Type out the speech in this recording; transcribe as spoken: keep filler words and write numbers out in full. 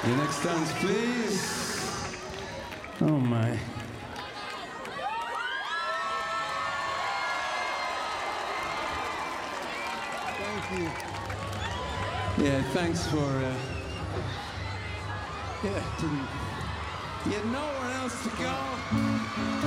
Your next dance, please. Oh my. Thank you. Yeah, thanks for. Uh, yeah, didn't. You had nowhere else to go.